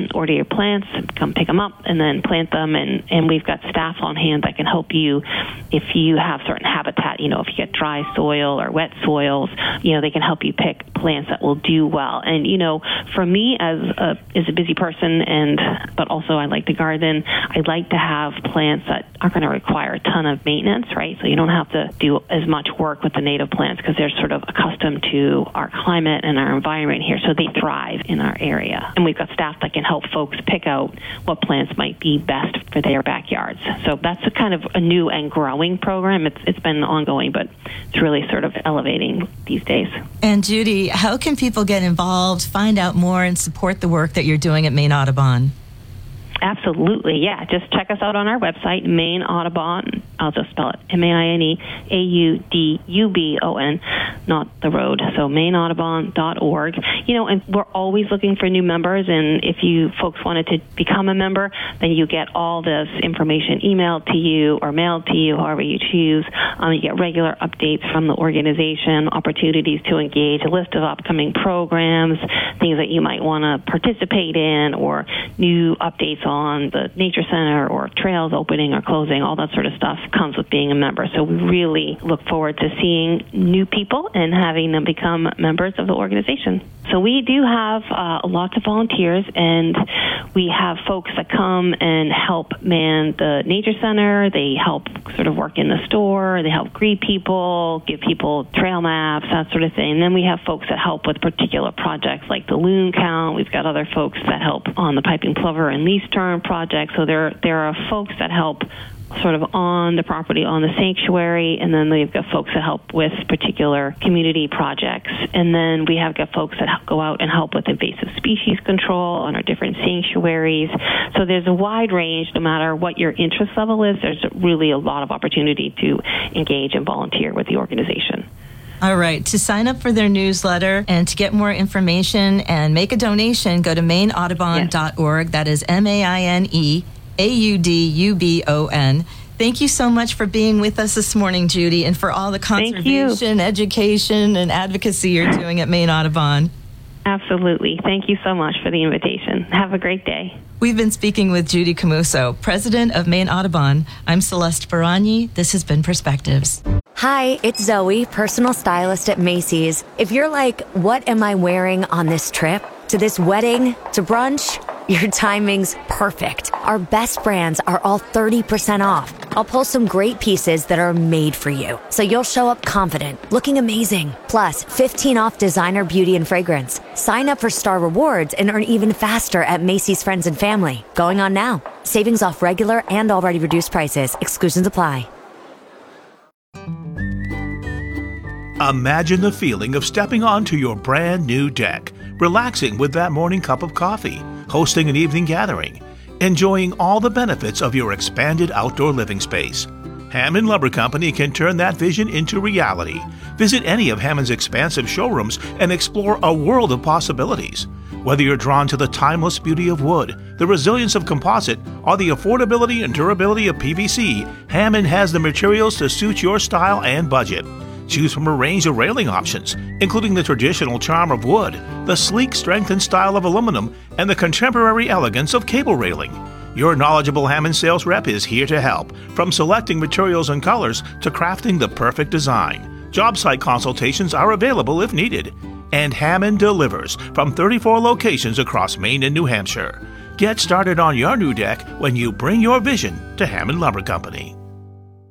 order your plants, come pick them up, and then plant them. And we've got staff on hand that can help you if you have certain habitat. If you get dry soil or wet soils, they can help you pick plants that will do well. And for me as a busy person, but also I like to garden, I like to have plants that aren't going to require a ton of maintenance, right? So you don't have to do as much work with the native plants because they're sort of accustomed to our climate and our environment here, so they thrive in our area. And we've got staff that can help folks pick out what plants might be best for their backyards. So that's a kind of a new and growing program. It's been ongoing, but it's really sort of elevating these days. And Judy, how can people get involved, find out more, and support the work that you're doing at Maine Audubon? Absolutely, yeah. Just check us out on our website, Maine Audubon. I'll just spell it MaineAudubon, not the road. So MaineAudubon.org. And we're always looking for new members. And if you folks wanted to become a member, then you get all this information emailed to you or mailed to you, however you choose. You get regular updates from the organization, opportunities to engage, a list of upcoming programs, things that you might want to participate in, or new updates on the Nature Center or trails opening or closing. All that sort of stuff comes with being a member. So we really look forward to seeing new people and having them become members of the organization. So we do have lots of volunteers, and we have folks that come and help man the Nature Center. They help sort of work in the store. They help greet people, give people trail maps, that sort of thing. And then we have folks that help with particular projects like the loon count. We've got other folks that help on the piping plover and lease turn project. So there are folks that help sort of on the property, on the sanctuary, and then we've got folks that help with particular community projects. And then we have got folks that go out and help with invasive species control on our different sanctuaries. So there's a wide range. No matter what your interest level is, there's really a lot of opportunity to engage and volunteer with the organization. All right. To sign up for their newsletter and to get more information and make a donation, go to MaineAudubon.org. Yes. That is MaineAudubon. Thank you so much for being with us this morning, Judy, and for all the conservation, education, and advocacy you're doing at Maine Audubon. Absolutely. Thank you so much for the invitation. Have a great day. We've been speaking with Judy Camuso, president of Maine Audubon. I'm Celeste Baragni. This has been Perspectives. Hi, it's Zoe, personal stylist at Macy's. If you're like, what am I wearing on this trip? To this wedding? To brunch? Your timing's perfect. Our best brands are all 30% off. I'll pull some great pieces that are made for you, so you'll show up confident, looking amazing. Plus, 15 off designer beauty and fragrance. Sign up for Star Rewards and earn even faster at Macy's Friends and Family. Going on now. Savings off regular and already reduced prices. Exclusions apply. Imagine the feeling of stepping onto your brand new deck, relaxing with that morning cup of coffee, hosting an evening gathering, enjoying all the benefits of your expanded outdoor living space. Hammond Lumber Company can turn that vision into reality. Visit any of Hammond's expansive showrooms and explore a world of possibilities. Whether you're drawn to the timeless beauty of wood, the resilience of composite, or the affordability and durability of PVC, Hammond has the materials to suit your style and budget. Choose from a range of railing options, including the traditional charm of wood, the sleek strength and style of aluminum, and the contemporary elegance of cable railing. Your knowledgeable Hammond sales rep is here to help, from selecting materials and colors to crafting the perfect design. Job site consultations are available if needed. And Hammond delivers from 34 locations across Maine and New Hampshire. Get started on your new deck when you bring your vision to Hammond Lumber Company.